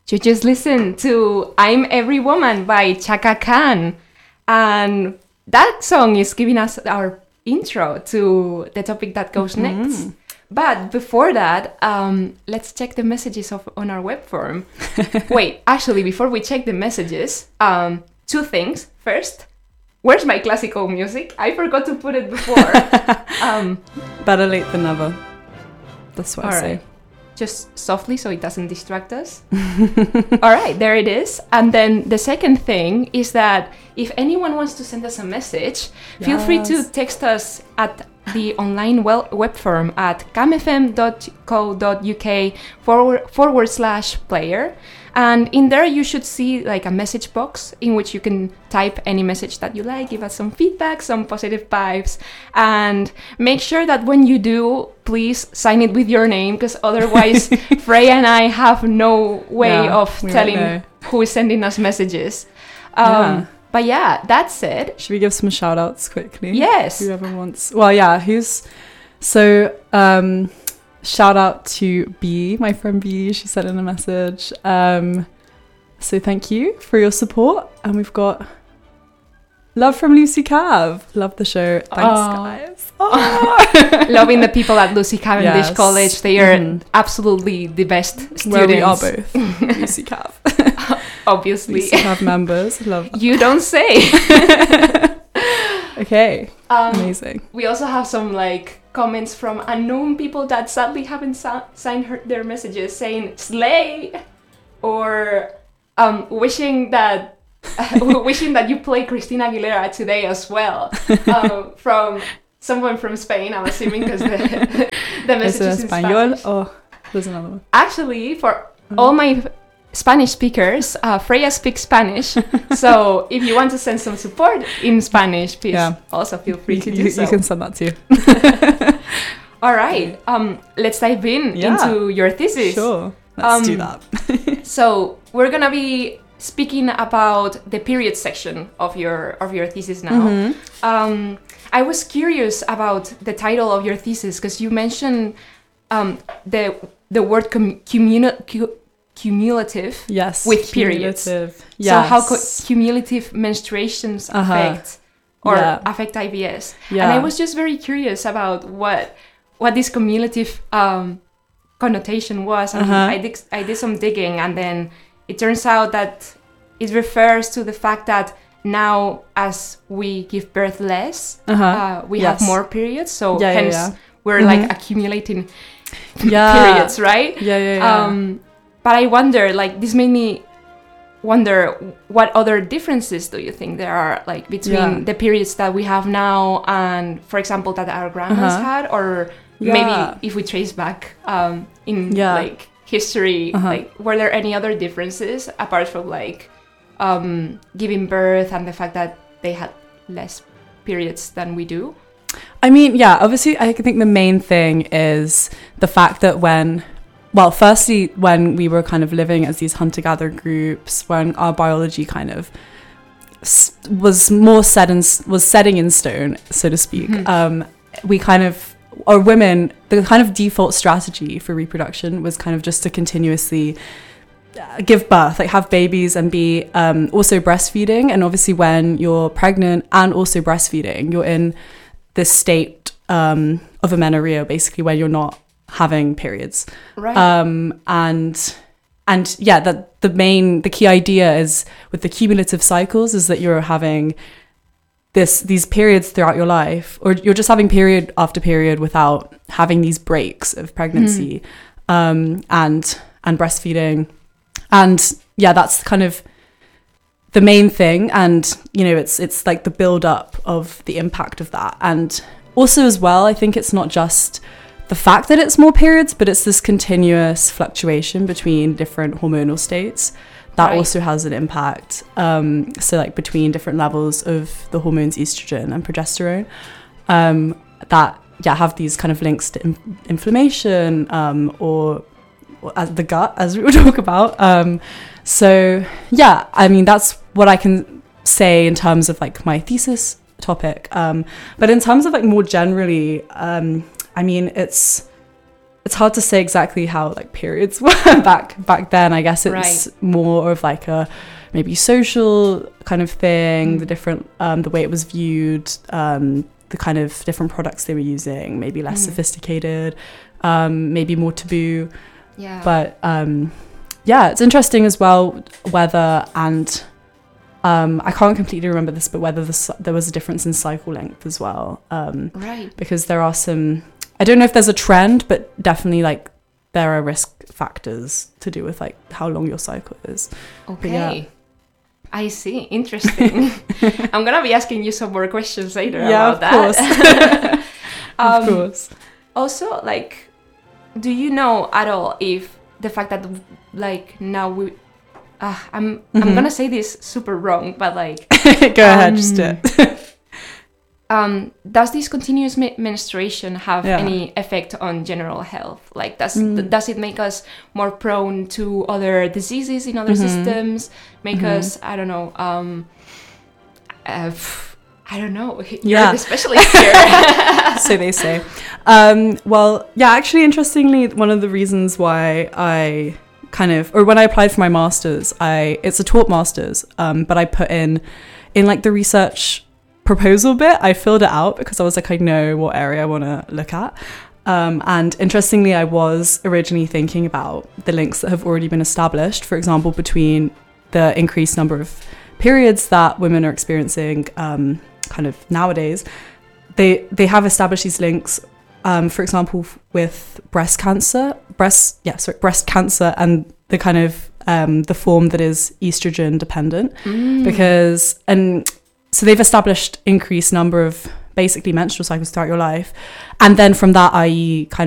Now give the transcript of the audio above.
You just listened to I'm Every Woman by Chaka Khan. And that song is giving us our intro to the topic that goes next. But before that, let's check the messages on our web form. Wait, actually, before we check the messages, two things. First, where's my classical music? I forgot to put it before. Better late than never. That's what I say. Right. Just softly so it doesn't distract us. All right, there it is. And then the second thing is that if anyone wants to send us a message, feel free to text us at the online web form at camfm.co.uk/player. And in there you should see like a message box in which you can type any message that you like, give us some feedback, some positive vibes, and make sure that when you do, please sign it with your name, because otherwise Freya and I have no way of telling who is sending us messages. But yeah, that said, should we give some shout outs quickly? Yes. Whoever wants. Well, yeah, shout out to B, my friend B. She sent in a message. So thank you for your support. And we've got love from Lucy Cav. Love the show. Thanks, guys. Loving the people at Lucy Cavendish College. They are absolutely the best students. Where we are both. Lucy Cav. Obviously. Lucy Cav members. Love that. You don't say. Okay. Amazing. We also have some comments from unknown people that sadly haven't signed their messages, saying slay, or wishing that you play Christina Aguilera today as well, from someone from Spain, I'm assuming, because the message is in Spanish. Oh, there's another one. Actually, for all my Spanish speakers, Freya speaks Spanish, so if you want to send some support in Spanish, please also feel free to do so. You can send that too. All right, let's dive into your thesis. Sure, let's do that. So we're gonna be speaking about the period section of your thesis now. I was curious about the title of your thesis because you mentioned the word cumulative with periods. So how cumulative menstruations affect affect IBS? And I was just very curious about what this cumulative connotation was. And I did some digging, and then it turns out that it refers to the fact that now as we give birth less, we have more periods. So hence we're accumulating periods, right? But I wonder, this made me wonder, what other differences do you think there are, between the periods that we have now and, for example, that our grandmas had, or maybe if we trace back in history, were there any other differences apart from giving birth and the fact that they had less periods than we do? I mean, obviously, I think the main thing is the fact that firstly, when we were kind of living as these hunter-gatherer groups, when our biology kind of was setting in stone, so to speak, we kind of, or women, the kind of default strategy for reproduction was kind of just to continuously give birth, have babies, and be also breastfeeding. And obviously when you're pregnant and also breastfeeding, you're in this state of amenorrhea, basically, where you're not having periods. Right. That the key idea is with the cumulative cycles is that you're having these periods throughout your life, or you're just having period after period without having these breaks of pregnancy and breastfeeding. And that's kind of the main thing. And, it's like the build up of the impact of that. And also as well, I think it's not just the fact that it's more periods, but it's this continuous fluctuation between different hormonal states that also has an impact. So between different levels of the hormones estrogen and progesterone, that have these kind of links to inflammation or the gut, as we will talk about. I mean, that's what I can say in terms of my thesis topic. But in terms of more generally, I mean, it's it's hard to say exactly how like periods were back then. I guess it's more of like a maybe social kind of thing, the different the way it was viewed, the kind of different products they were using, maybe less sophisticated, maybe more taboo. Yeah. But it's interesting as well whether and I can't completely remember this, but whether there was a difference in cycle length as well. Because there are some, I don't know if there's a trend, but definitely like there are risk factors to do with like how long your cycle is. Okay. I see. Interesting. I'm going to be asking you some more questions later about that. Of course. Also, like, do you know at all if the fact that, like, now we... I'm going to say this super wrong, but, like... Go ahead, just do it. Does this continuous menstruation have any effect on general health? Like, does it make us more prone to other diseases in other systems? Make us, I don't know, I don't know. You're the specialist here. So they say. Actually, interestingly, one of the reasons why I when I applied for my master's, it's a taught master's, but I put in like the research proposal bit, I filled it out because I was like, I know what area I want to look at. And interestingly, I was originally thinking about the links that have already been established, for example, between the increased number of periods that women are experiencing kind of nowadays. They have established these links, for example, with breast cancer and the kind of the form that is estrogen dependent, so they've established increased number of basically menstrual cycles throughout your life. And then from that, i.e. kind